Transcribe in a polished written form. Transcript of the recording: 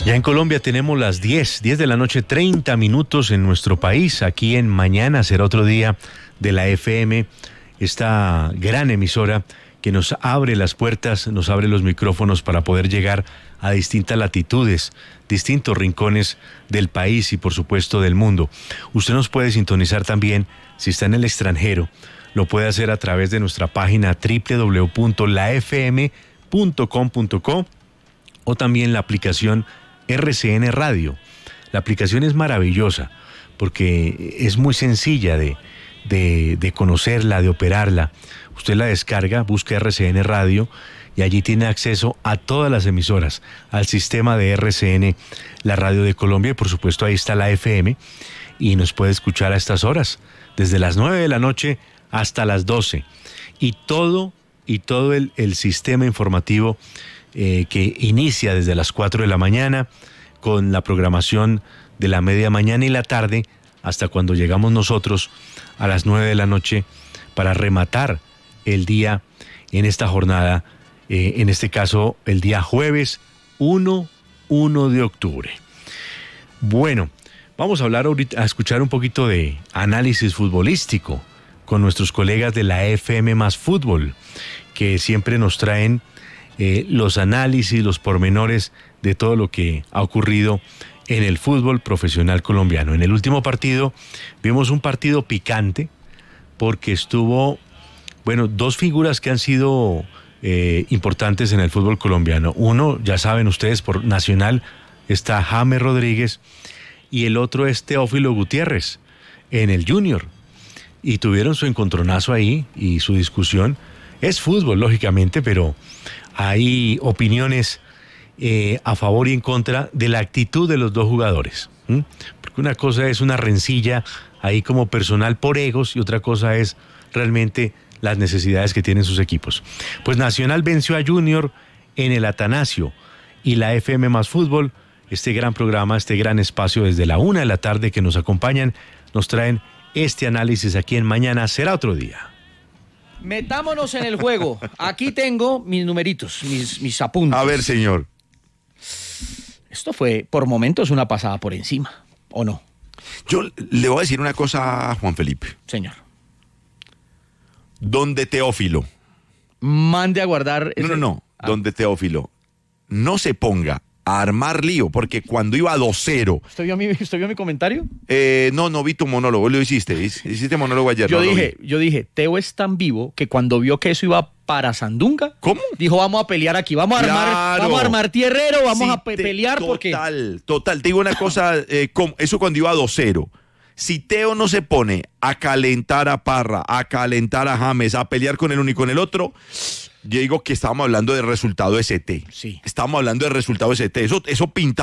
Ya en Colombia tenemos las 10 de la noche, 30 minutos en nuestro país. Aquí en Mañana será otro día de la FM, esta gran emisora que nos abre las puertas, nos abre los micrófonos para poder llegar a distintas latitudes, distintos rincones del país y por supuesto del mundo. Usted nos puede sintonizar también si está en el extranjero. Lo puede hacer a través de nuestra página www.lafm.com.co o también la aplicación RCN Radio. La aplicación es maravillosa porque es muy sencilla de conocerla, de operarla. Usted la descarga, busca RCN Radio y allí tiene acceso a todas las emisoras, al sistema de RCN, la radio de Colombia, y por supuesto ahí está la FM y nos puede escuchar a estas horas, desde las 9 de la noche hasta las 12. Y todo el sistema informativo que inicia desde las 4 de la mañana con la programación de la media mañana y la tarde hasta cuando llegamos nosotros a las 9 de la noche para rematar el día en esta jornada, en este caso el día jueves 1 de octubre. Bueno, vamos a hablar ahorita, a escuchar un poquito de análisis futbolístico con nuestros colegas de la FM Más Fútbol, que siempre nos traen los análisis, los pormenores de todo lo que ha ocurrido en el fútbol profesional colombiano. En el último partido vimos un partido picante porque estuvo, dos figuras que han sido importantes en el fútbol colombiano. Uno, ya saben ustedes, por Nacional está James Rodríguez y el otro es Teófilo Gutiérrez en el Junior. Y tuvieron su encontronazo ahí y su discusión. Es fútbol, lógicamente, pero hay opiniones a favor y en contra de la actitud de los dos jugadores. Porque una cosa es una rencilla ahí como personal por egos y otra cosa es realmente las necesidades que tienen sus equipos. Pues Nacional venció a Junior en el Atanasio y la FM Más Fútbol, este gran programa, este gran espacio desde la 1 de la tarde que nos acompañan, nos traen este análisis aquí en Mañana será otro día. Metámonos en el juego. Aquí tengo mis numeritos, mis apuntes. A ver, señor. Esto fue, por momentos, una pasada por encima, ¿o no? Yo le voy a decir una cosa a Juan Felipe. Señor. Donde Teófilo. Mande a guardar... No. Donde Teófilo no se ponga a armar lío, porque cuando iba 2-0... ¿Usted vio mi comentario? No vi tu monólogo, lo hiciste monólogo ayer. Yo dije, Teo es tan vivo que cuando vio que eso iba para Sandunga, ¿cómo? Dijo, vamos a pelear aquí, vamos a armar tierrero, vamos a pelear porque... Total, te digo una cosa, eso cuando iba 2-0. Si Teo no se pone a calentar a Parra, a calentar a James, a pelear con el uno y con el otro... Yo digo que estábamos hablando del resultado ST. Sí. Estábamos hablando del resultado ST. Eso pinta